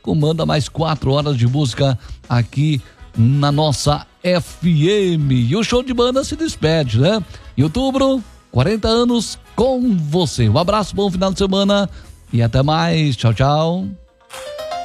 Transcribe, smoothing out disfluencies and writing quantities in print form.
comanda mais 4 horas de música aqui na nossa FM. E o show de banda se despede, né? Em outubro, 40 anos com você. Um abraço, bom final de semana e até mais. Tchau, tchau.